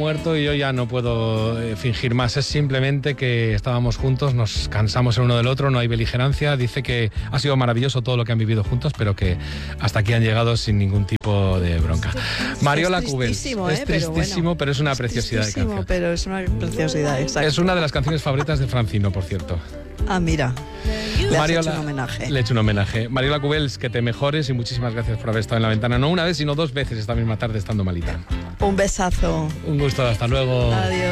muerto y yo ya no puedo fingir más. Es simplemente que estábamos juntos, nos cansamos el uno del otro, no hay beligerancia. Dice que ha sido maravilloso todo lo que han vivido juntos, pero que hasta aquí han llegado sin ningún tipo de bronca. Mariola Cubels. Es tristísimo, pero es una preciosidad de canción. Pero es una preciosidad, exacto. Es una de las canciones favoritas de Francino, por cierto. Ah, mira. Le has Mariola, hecho un homenaje. Le he hecho un homenaje. Mariola Cubels, que te mejores y muchísimas gracias por haber estado en La Ventana. No una vez, sino 2 veces esta misma tarde estando malita. Un besazo. Un gusto, hasta luego. Adiós.